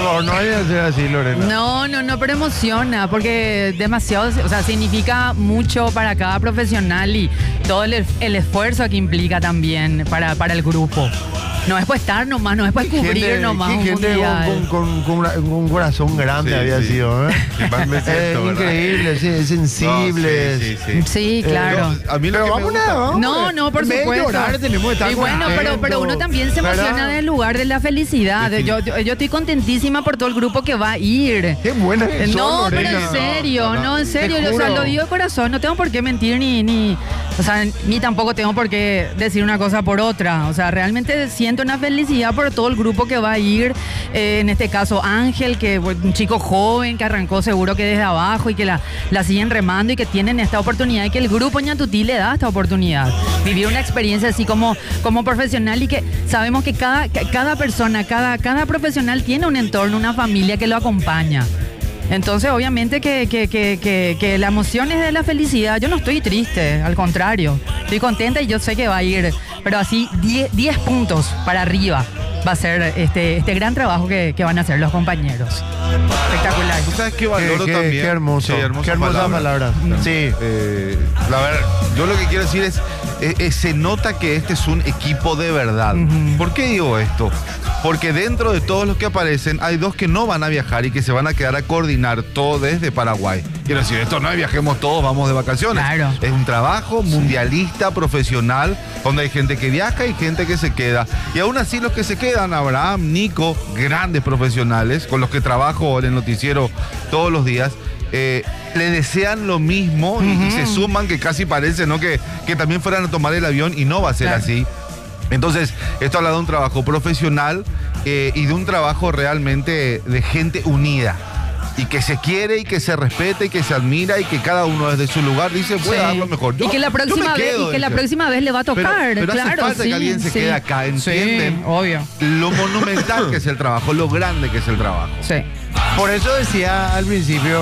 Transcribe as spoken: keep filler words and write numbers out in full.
favor, no vayas a ser así, Lorena. No, no, no, pero emociona, porque demasiado, o sea, significa mucho para cada profesional y todo el, el esfuerzo que implica también para, para el grupo. No es para estar nomás, no es para cubrir Gente- nomás qué un gente mundial. con, con, con, una- con un corazón grande Sí, había sí. sido, ¿eh? Qué mal me siento, Eh, ¿verdad? increíble, sí, es sensible. No, sí, sí, sí. Sí, claro. No, a mí lo Pero que me vamos gusta- a vamos No, a- no, por en vez de supuesto. llorar, tenemos que estar Y bueno, pero, pero contentos, uno también se emociona ¿verdad? del lugar de la felicidad. Defini- Yo, yo, yo estoy contentísima por todo el grupo que va a ir. Qué buena que sos, No, pero Lorena. en serio, No, no, no, en serio, te o sea, juro. lo digo de corazón, no tengo por qué mentir ni, ni, o sea, ni tampoco tengo por qué decir una cosa por otra. O sea, realmente siento una felicidad por todo el grupo que va a ir. Eh, en este caso, Ángel, que bueno, un chico joven que arrancó seguro que desde abajo y que la, la siguen remando y que tienen esta oportunidad y que el grupo Ñatutí le da esta oportunidad. Vivir una experiencia así como, como profesional y que sabemos que cada, ca- cada persona, cada, cada profesional tiene un entorno, una familia que lo acompaña. Entonces, obviamente que, que, que, que, que la emoción es de la felicidad. Yo no estoy triste, al contrario. Estoy contenta y yo sé que va a ir, pero así diez puntos para arriba va a ser este, este gran trabajo que, que van a hacer los compañeros. Espectacular. ¿Tú sabes qué Qué, valoro qué- también? qué hermoso, Sí, qué hermosa palabra. Sí. Eh, la verdad, yo lo que quiero decir es, eh, eh, se nota que este es un equipo de verdad. Ujú. ¿Por qué digo esto? Porque dentro de todos los que aparecen, hay dos que no van a viajar y que se van a quedar a coordinar todo desde Paraguay. Quiero decir, esto no es viajemos todos, vamos de vacaciones. Claro. Es un trabajo mundialista, profesional, donde hay gente que viaja y gente que se queda. Y aún así los que se quedan, Abraham, Nico, grandes profesionales, con los que trabajo en el noticiero todos los días, eh, le desean lo mismo y- y, Ujú. se suman, que casi parece, ¿no? Que, que también fueran a tomar el avión y no va a ser Claro. así. Entonces, esto habla de un trabajo profesional eh, y de un trabajo realmente de gente unida. Y que se quiere y que se respete y que se admira y que cada uno desde su lugar dice, voy Sí. a dar lo mejor. Yo- y que la yo me próxima vez, quedo, y que la dice. próxima vez le va a Pero- tocar, pero hace claro. falta que sí, alguien se sí. quede acá, ¿entienden? Sí, obvio. Lo monumental que es el trabajo, lo grande que es el trabajo. Sí. Por eso decía al principio